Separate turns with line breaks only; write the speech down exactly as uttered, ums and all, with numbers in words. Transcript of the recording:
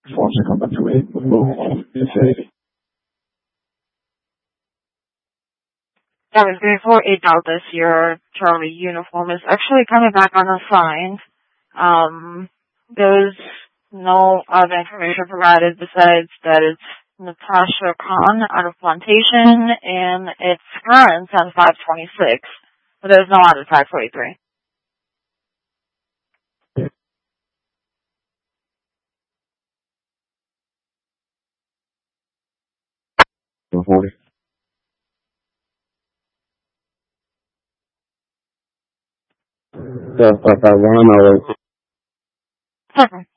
Force to come back to it. It's a
Seven three four eight Delta Sierra Charlie uniform is actually coming back unassigned. Um, there's no other information provided besides that it's Natasha Khan out of Plantation and it's current on five twenty-six, but there's no out of five forty-three.
forty. So, if I run, I'll
Okay.